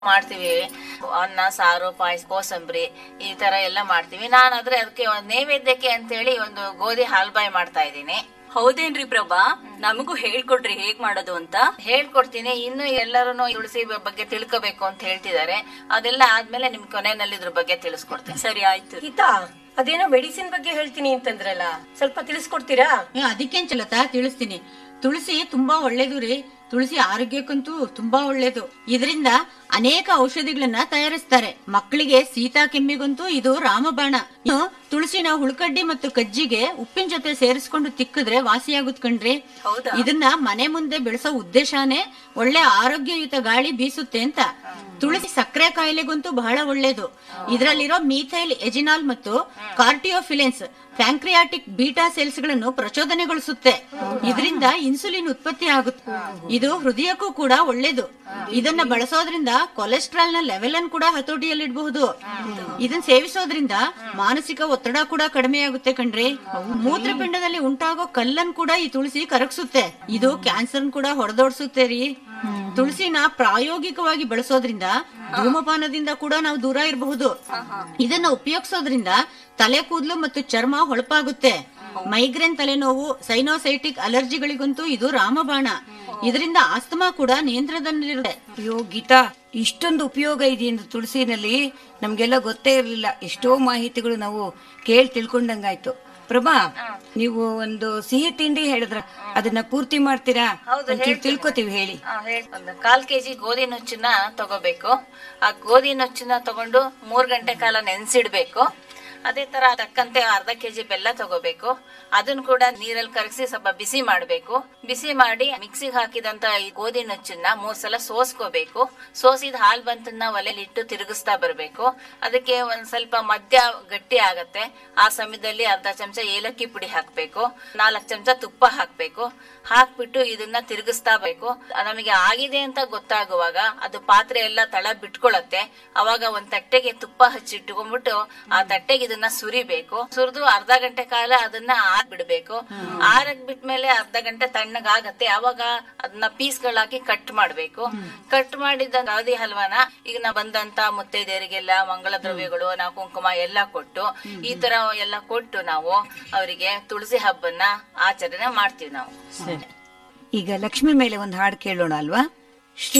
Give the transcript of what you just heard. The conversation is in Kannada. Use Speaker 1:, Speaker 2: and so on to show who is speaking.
Speaker 1: ಮಾಡ್ತೀವಿ. ಅನ್ನ, ಸಾರು, ಪಾಯಸ, ಕೋಸಂಬರಿ ಈ ತರ ಎಲ್ಲ ಮಾಡ್ತೀವಿ. ನಾನಾದ್ರೆ ಅದಕ್ಕೆ ನೈವೇದ್ಯಕ್ಕೆ ಅಂತ ಹೇಳಿ ಒಂದು ಗೋಧಿ ಹಾಲ್ಬಾಯಿ ಮಾಡ್ತಾ ಇದ್ದೀನಿ.
Speaker 2: ಹೌದೇನ್ರಿ ಪ್ರಭಾ? ನಮಗೂ ಹೇಳ್ಕೊಡ್ರಿ ಹೇಗ್ ಮಾಡೋದು ಅಂತ.
Speaker 1: ಹೇಳ್ಕೊಡ್ತೀನಿ. ಇನ್ನು ಎಲ್ಲರೂ ತುಳಸಿ ಬಗ್ಗೆ ತಿಳ್ಕೋಬೇಕು ಅಂತ ಹೇಳ್ತಿದ್ದಾರೆ. ಅದೆಲ್ಲ ಆದ್ಮೇಲೆ ನಿಮ್ ಕೊನೆಯಲ್ಲಿ ಇದ್ರ ಬಗ್ಗೆ ತಿಳಿಸ್ಕೊಡ್ತೀನಿ.
Speaker 2: ಸರಿ, ಆಯ್ತು.
Speaker 3: ಗೀತಾ, ಅದೇನೋ ಮೆಡಿಸಿನ್ ಬಗ್ಗೆ ಹೇಳ್ತೀನಿ ಅಂತಂದ್ರಲ್ಲ, ಸ್ವಲ್ಪ ತಿಳಿಸ್ಕೊಡ್ತೀರಾ?
Speaker 4: ಅದಕ್ಕೇನ್ ಚಲತಾ, ತಿಳಿಸ್ತೀನಿ. ತುಳಸಿ ತುಂಬಾ ಒಳ್ಳೇದು ರೀ. ತುಳಸಿ ಆರೋಗ್ಯಕ್ಕಂತೂ ತುಂಬಾ ಒಳ್ಳೇದು. ಇದರಿಂದ ಅನೇಕ ಔಷಧಿಗಳನ್ನ ತಯಾರಿಸ್ತಾರೆ. ಮಕ್ಕಳಿಗೆ ಶೀತ ಕೆಮ್ಮಿಗಂತೂ ಇದು ರಾಮಬಾಣ. ಇನ್ನು ತುಳಸಿನ ಹುಳ್ಕಡ್ಡಿ ಮತ್ತು ಕಜ್ಜಿಗೆ ಉಪ್ಪಿನ ಜೊತೆ ಸೇರಿಸ್ಕೊಂಡು ತಿಕ್ಕಿದ್ರೆ ವಾಸಿಯಾಗುತ್ ಕಣ್ರಿ. ಇದನ್ನ ಮನೆ ಮುಂದೆ ಬೆಳೆಸೋ ಉದ್ದೇಶನೇ ಒಳ್ಳೆ ಆರೋಗ್ಯಯುತ ಗಾಳಿ ಬೀಸುತ್ತೆ ಅಂತ. ತುಳಸಿ ಸಕ್ಕರೆ ಕಾಯಿಲೆಗಂತೂ ಬಹಳ ಒಳ್ಳೇದು. ಇದರಲ್ಲಿರೋ ಮೀಥೈಲ್ ಎಜಿನಾಲ್ ಮತ್ತು ಕಾರ್ಟಿಯೋಫಿಲೆನ್ಸ್ ಪ್ಯಾಂಕ್ರಿಯಾಟಿಕ್ ಬೀಟಾ ಸೆಲ್ಸ್ ಗಳನ್ನು ಪ್ರಚೋದನೆಗೊಳಿಸುತ್ತೆ. ಇದರಿಂದ ಇನ್ಸುಲಿನ್ ಉತ್ಪತ್ತಿ ಆಗುತ್ತೆ. ಇದು ಹೃದಯಕ್ಕೂ ಕೂಡ ಒಳ್ಳೇದು. ಇದನ್ನ ಬಳಸೋದ್ರಿಂದ ಕೊಲೆಸ್ಟ್ರಾಲ್ ನ ಲೆವೆಲ್ ಅನ್ನು ಕೂಡ ಹತೋಟಿಯಲ್ಲಿಡಬಹುದು. ಇದನ್ನ ಸೇವಿಸೋದ್ರಿಂದ ಮಾನಸಿಕ ಒತ್ತಡ ಕೂಡ ಕಡಿಮೆ ಆಗುತ್ತೆ ಕಣ್ರಿ. ಮೂತ್ರಪಿಂಡದಲ್ಲಿ ಉಂಟಾಗೋ ಕಲ್ಲನ್ನು ಕೂಡ ಈ ತುಳಸಿ ಕರಗಿಸುತ್ತೆ. ಇದು ಕ್ಯಾನ್ಸರ್ ಕೂಡ ಹೊಡೆದೋಡಿಸುತ್ತೆ ರೀ. ತುಳಸಿನ ಪ್ರಾಯೋಗಿಕವಾಗಿ ಬಳಸೋದ್ರಿಂದ ಧೂಮಪಾನದಿಂದ ಕೂಡ ನಾವು ದೂರ ಇರಬಹುದು. ಇದನ್ನ ಉಪಯೋಗಿಸೋದ್ರಿಂದ ತಲೆ ಕೂದಲು ಮತ್ತು ಚರ್ಮ ಹೊಳಪಾಗುತ್ತೆ. ಮೈಗ್ರೇನ್ ತಲೆನೋವು, ಸೈನೋಸೈಟಿಕ್ ಅಲರ್ಜಿಗಳಿಗಂತೂ ಇದು ರಾಮಬಾಣ. ಇದರಿಂದ ಆಸ್ತಮಾ ಕೂಡ ನಿಯಂತ್ರಣದಲ್ಲಿರುತ್ತೆ.
Speaker 5: ಅಯ್ಯೋ ಗೀತಾ, ಇಷ್ಟೊಂದು ಉಪಯೋಗ ಇದೆ ಎಂದು ತುಳಸಿನಲ್ಲಿ ನಮ್ಗೆಲ್ಲ ಗೊತ್ತೇ ಇರಲಿಲ್ಲ. ಎಷ್ಟೋ ಮಾಹಿತಿಗಳು ನಾವು ಕೇಳಿ ತಿಳ್ಕೊಂಡಂಗಾಯ್ತು. ಪ್ರಭಾ, ನೀವು ಒಂದು ಸಿಹಿ ತಿಂಡಿ ಹೇಳಿದ್ರ, ಅದನ್ನ ಪೂರ್ತಿ ಮಾಡ್ತೀರಾ? ತಿಳ್ಕೊತೀವಿ, ಹೇಳಿ.
Speaker 1: ಒಂದು 1/4 kg ಗೋಧಿ ನುಚ್ಚನ್ನ ತಗೋಬೇಕು. ಆ ಗೋಧಿ ನುಚ್ಚನ್ನ ತಗೊಂಡು 3 ಗಂಟೆ ಕಾಲ ನೆನ್ಸಿಡ್ಬೇಕು. ಅದೇ ತರ ತಕ್ಕಂತೆ 1/2 kg ಬೆಲ್ಲ ತಗೋಬೇಕು. ಅದನ್ನ ಕೂಡ ನೀರಲ್ಲಿ ಕರಗಿಸಿ ಸ್ವಲ್ಪ ಬಿಸಿ ಮಾಡ್ಬೇಕು. ಬಿಸಿ ಮಾಡಿ ಮಿಕ್ಸಿಗೆ ಹಾಕಿದಂತ ಈ ಗೋಧಿ ನುಚ್ಚನ್ನ 3 ಸಲ ಸೋಸ್ಕೋಬೇಕು. ಸೋಸಿದ ಹಾಲ್ ಬಂತನ್ನ ಒಲೆಲಿಟ್ಟು ತಿರುಗಿಸ್ತಾ ಬರ್ಬೇಕು. ಅದಕ್ಕೆ ಒಂದ್ ಸ್ವಲ್ಪ ಮಧ್ಯ ಗಟ್ಟಿ ಆಗತ್ತೆ. ಆ ಸಮಯದಲ್ಲಿ 1/2 ಚಮಚ ಏಲಕ್ಕಿ ಪುಡಿ ಹಾಕ್ಬೇಕು. 4 ಚಮಚ ತುಪ್ಪ ಹಾಕ್ಬೇಕು. ಹಾಕ್ಬಿಟ್ಟು ಇದನ್ನ ತಿರುಗಿಸ್ತಾ ಬೇಕು. ನಮಗೆ ಆಗಿದೆ ಅಂತ ಗೊತ್ತಾಗುವಾಗ ಅದು ಪಾತ್ರೆ ಎಲ್ಲ ತಳ ಬಿಟ್ಕೊಳತ್ತೆ. ಅವಾಗ ಒಂದ್ ತಟ್ಟೆಗೆ ತುಪ್ಪ ಹಚ್ಚಿಟ್ಕೊಂಡ್ಬಿಟ್ಟು ಆ ತಟ್ಟೆಗೆ ಇದನ್ನ ಸುರಿಬೇಕು. ಸುರಿದು 1/2 ಗಂಟೆ ಕಾಲ ಅದನ್ನ ಬಿಡ್ಬೇಕು. ಆರಕ್ ಬಿಟ್ಮೇಲೆ 1/2 ಗಂಟೆ ತಣ್ಣಗಾಗತ್ತೆ. ಅವಾಗ ಅದನ್ನ ಪೀಸ್ಗಳಾಕಿ ಕಟ್ ಮಾಡ್ಬೇಕು. ಕಟ್ ಮಾಡಿದ ಗೋಧಿ ಹಲ್ವಾನ ಈಗ ನಾವು ಬಂದಂತ ಮುತ್ತೈದೆಯರಿಗೆಲ್ಲ ಮಂಗಳ ದ್ರವ್ಯಗಳು, ನಾವು ಕುಂಕುಮ ಎಲ್ಲ ಕೊಟ್ಟು ಈ ತರ ಎಲ್ಲ ಕೊಟ್ಟು ನಾವು ಅವರಿಗೆ ತುಳಸಿ ಹಬ್ಬನ ಆಚರಣೆ ಮಾಡ್ತೀವಿ ನಾವು.
Speaker 5: ಈಗ ಲಕ್ಷ್ಮಿ ಮೇಲೆ ಒಂದು ಹಾಡು ಕೇಳೋಣ ಅಲ್ವಾ?